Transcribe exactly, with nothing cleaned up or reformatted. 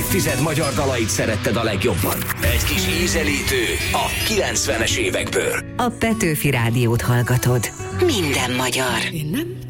évtized magyar dalait szeretted a legjobban. Egy kis ízelítő a kilencvenes évekből. A Petőfi Rádiót hallgatod. Minden magyar. Én nem